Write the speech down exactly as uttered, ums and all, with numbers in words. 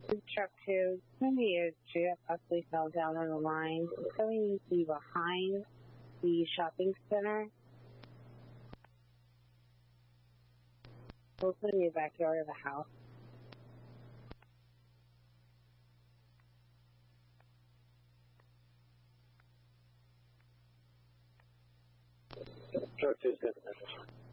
Truck two, maybe a tree that possibly fell down on the line. It's going to be behind the shopping center. Hopefully in the backyard of the house. Truck two is good.